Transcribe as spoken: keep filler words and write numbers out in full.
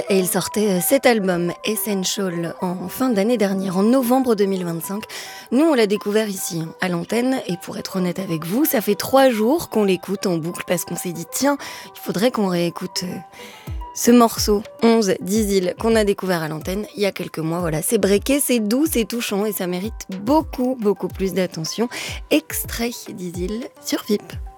Et il sortait euh, cet album Essential en fin d'année dernière, en novembre deux mille vingt-cinq. Nous, on l'a découvert ici, hein, à l'antenne. Et pour être honnête avec vous, ça fait trois jours qu'on l'écoute en boucle parce qu'on s'est dit, tiens, il faudrait qu'on réécoute euh, ce morceau, onze d'Isil, qu'on a découvert à l'antenne il y a quelques mois. Voilà, c'est breaké, c'est doux, c'est touchant et ça mérite beaucoup, beaucoup plus d'attention. Extrait d'Isil sur V I P.